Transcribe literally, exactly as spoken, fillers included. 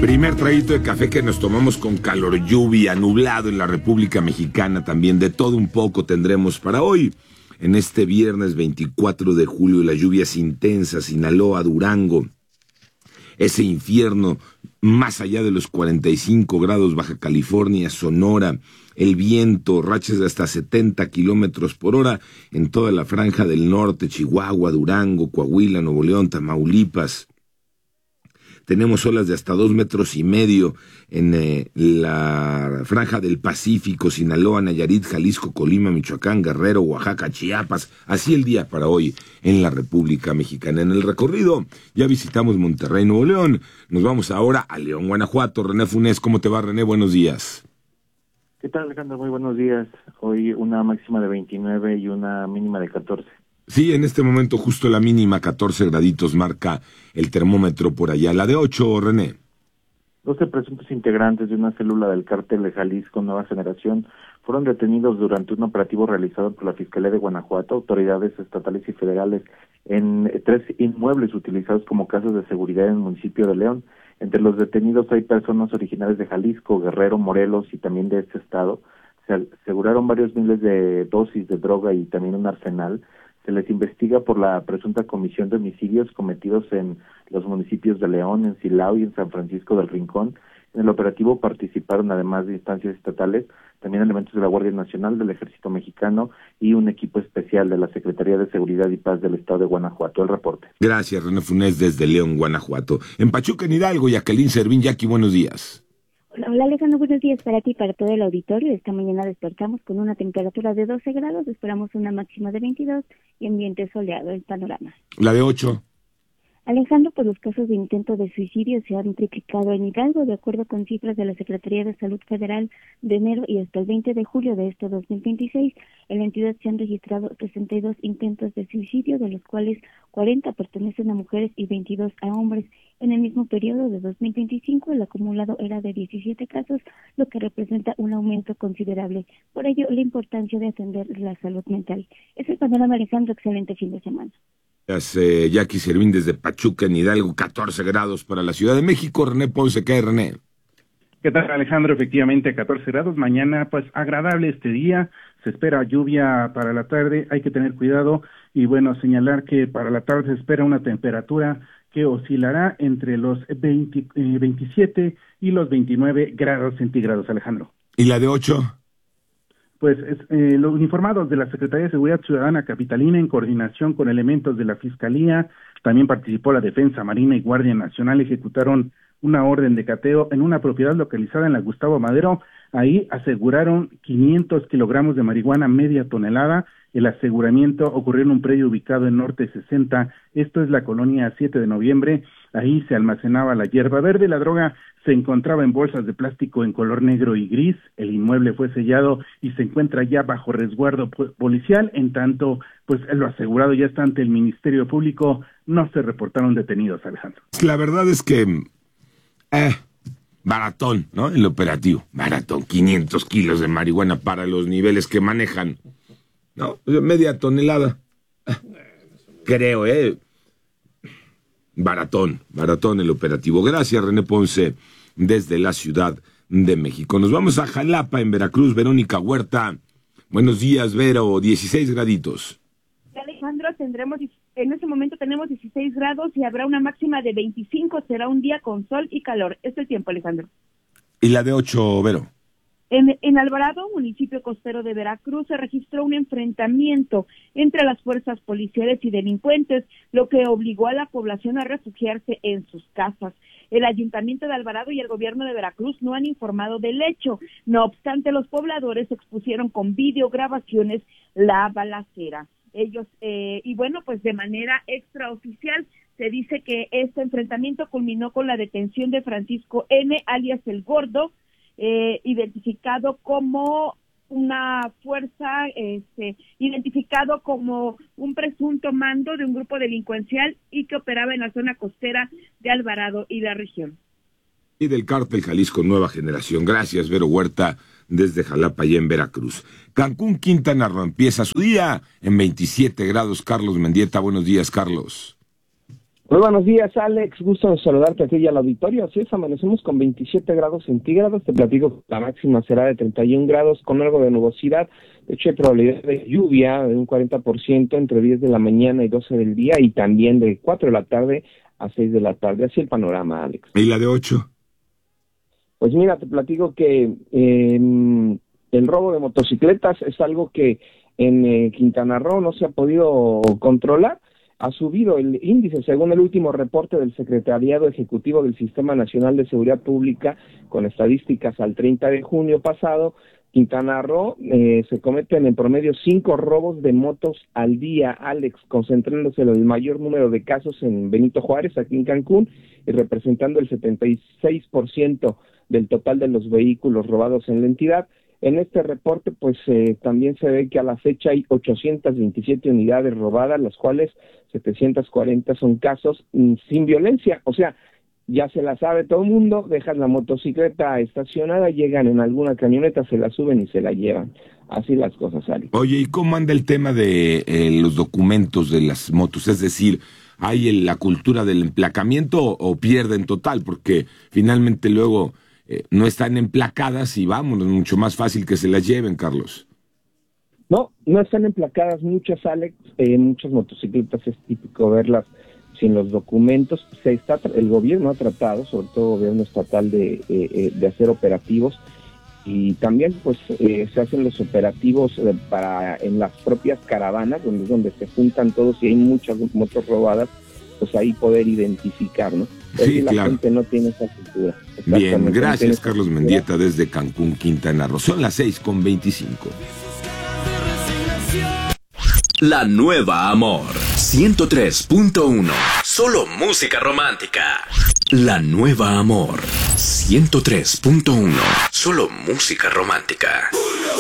Primer traguito de café que nos tomamos con calor, lluvia, nublado en la República Mexicana también. De todo un poco tendremos para hoy. En este viernes veinticuatro de julio, las lluvias intensas, Sinaloa, Durango, ese infierno más allá de los cuarenta y cinco grados, Baja California, Sonora, el viento, rachas de hasta setenta kilómetros por hora en toda la franja del norte, Chihuahua, Durango, Coahuila, Nuevo León, Tamaulipas. Tenemos olas de hasta dos metros y medio en eh, la franja del Pacífico, Sinaloa, Nayarit, Jalisco, Colima, Michoacán, Guerrero, Oaxaca, Chiapas. Así el día para hoy en la República Mexicana. En el recorrido ya visitamos Monterrey, Nuevo León. Nos vamos ahora a León, Guanajuato. René Funes, ¿cómo te va, René? Buenos días. ¿Qué tal, Alejandro? Muy buenos días. Hoy una máxima de veintinueve y una mínima de catorce. Sí, en este momento justo la mínima, catorce graditos, marca el termómetro por allá. La de ocho, René. doce presuntos integrantes de una célula del cártel de Jalisco Nueva Generación fueron detenidos durante un operativo realizado por la Fiscalía de Guanajuato, autoridades estatales y federales, en tres inmuebles utilizados como casas de seguridad en el municipio de León. Entre los detenidos hay personas originarias de Jalisco, Guerrero, Morelos y también de este estado. Se aseguraron varios miles de dosis de droga y también un arsenal. Se les investiga por la presunta comisión de homicidios cometidos en los municipios de León, en Silao y en San Francisco del Rincón. En el operativo participaron, además de instancias estatales, también elementos de la Guardia Nacional, del Ejército Mexicano y un equipo especial de la Secretaría de Seguridad y Paz del Estado de Guanajuato. El reporte. Gracias, René Funes, desde León, Guanajuato. En Pachuca, en Hidalgo, Jacqueline Servín. Jackie, buenos días. Hola, hola Alejandro, buenos días para ti y para todo el auditorio. Esta mañana despertamos con una temperatura de doce grados, esperamos una máxima de veintidós y ambiente soleado el panorama. La de ocho. Alejandro, pues los casos de intento de suicidio se han triplicado en Hidalgo, de acuerdo con cifras de la Secretaría de Salud Federal de enero y hasta el veinte de julio de este dos mil veintiséis. En la entidad se han registrado sesenta y dos intentos de suicidio, de los cuales cuarenta pertenecen a mujeres y veintidós a hombres. En el mismo periodo de dos mil veinticinco, el acumulado era de diecisiete casos, lo que representa un aumento considerable. Por ello, la importancia de atender la salud mental. Es el panorama, Alejandro. Excelente fin de semana. Gracias, eh, Jackie Servín desde Pachuca, en Hidalgo, catorce grados para la Ciudad de México. René Ponce, ¿qué hay, René? ¿Qué tal, Alejandro? Efectivamente, catorce grados. Mañana, pues, agradable este día. Se espera lluvia para la tarde. Hay que tener cuidado. Y, bueno, señalar que para la tarde se espera una temperatura que oscilará entre los veinte, eh, veintisiete y los veintinueve grados centígrados, Alejandro. ¿Y la de ocho? Pues eh, los uniformados de la Secretaría de Seguridad Ciudadana Capitalina, en coordinación con elementos de la Fiscalía, también participó la Defensa Marina y Guardia Nacional, ejecutaron una orden de cateo en una propiedad localizada en la Gustavo Madero. Ahí aseguraron quinientos kilogramos de marihuana, media tonelada. El aseguramiento ocurrió en un predio ubicado en Norte sesenta, esto es la colonia siete de noviembre, ahí se almacenaba la hierba verde. La droga se encontraba en bolsas de plástico en color negro y gris. El inmueble fue sellado y se encuentra ya bajo resguardo policial. En tanto, pues lo asegurado ya está ante el Ministerio Público. No se reportaron detenidos, Alejandro. La verdad es que eh, baratón, ¿no? El operativo, baratón, quinientos kilos de marihuana para los niveles que manejan, ¿no? Media tonelada, creo, ¿eh? Baratón, baratón el operativo. Gracias, René Ponce, desde la Ciudad de México. Nos vamos a Jalapa, en Veracruz. Verónica Huerta. Buenos días, Vero. dieciséis graditos. Alejandro, tendremos, en este momento tenemos dieciséis grados y habrá una máxima de veinticinco. Será un día con sol y calor. Este es el tiempo, Alejandro. ¿Y la de ocho, Vero? En, en Alvarado, municipio costero de Veracruz, se registró un enfrentamiento entre las fuerzas policiales y delincuentes, lo que obligó a la población a refugiarse en sus casas. El Ayuntamiento de Alvarado y el Gobierno de Veracruz no han informado del hecho. No obstante, los pobladores expusieron con videograbaciones la balacera. Ellos, eh, y bueno, pues de manera extraoficial, se dice que este enfrentamiento culminó con la detención de Francisco N., alias El Gordo, Eh, identificado como una fuerza, este, identificado como un presunto mando de un grupo delincuencial y que operaba en la zona costera de Alvarado y la región. Y del cártel Jalisco Nueva Generación. Gracias, Vero Huerta, desde Jalapa y en Veracruz. Cancún, Quintana Roo, empieza su día en veintisiete grados. Carlos Mendieta, buenos días, Carlos. Muy buenos días, Alex. Gusto saludarte a ti y al auditorio. Así es, amanecemos con veintisiete grados centígrados. Te platico que la máxima será de treinta y un grados con algo de nubosidad. De hecho, hay probabilidad de lluvia de un cuarenta por ciento entre diez de la mañana y doce del día, y también de cuatro de la tarde a seis de la tarde. Así el panorama, Alex. ¿Y la de ocho? Pues mira, te platico que eh, el robo de motocicletas es algo que en eh, Quintana Roo no se ha podido controlar. Ha subido el índice, según el último reporte del Secretariado Ejecutivo del Sistema Nacional de Seguridad Pública, con estadísticas al treinta de junio pasado. Quintana Roo eh, se cometen en promedio cinco robos de motos al día, Alex, concentrándose el mayor número de casos en Benito Juárez, aquí en Cancún, y representando el setenta y seis por ciento del total de los vehículos robados en la entidad. En este reporte, pues eh, también se ve que a la fecha hay ochocientas veintisiete unidades robadas, las cuales setecientas cuarenta son casos mm, sin violencia. O sea, ya se la sabe todo el mundo, dejan la motocicleta estacionada, llegan en alguna camioneta, se la suben y se la llevan. Así las cosas, Ali. Oye, ¿y cómo anda el tema de eh, los documentos de las motos? Es decir, ¿hay el, la cultura del emplacamiento o, o pierden total? Porque finalmente luego eh, no están emplacadas y vámonos, mucho más fácil que se las lleven, Carlos. No, no están emplacadas muchas, Alex, eh, muchas motocicletas es típico verlas sin los documentos. Se está el gobierno ha tratado, sobre todo el gobierno estatal, de, eh, de hacer operativos, y también pues eh, se hacen los operativos eh, para en las propias caravanas, donde donde se juntan todos y hay muchas motos robadas, pues ahí poder identificar, ¿no? Pero Sí, si la claro. gente no tiene esa cultura. Bien, No gracias, tiene esa Carlos cultura. Mendieta, desde Cancún, Quintana Roo. Son las seis con veinticinco. La Nueva Amor ciento tres punto uno. Solo música romántica. La Nueva Amor ciento tres punto uno. Solo música romántica.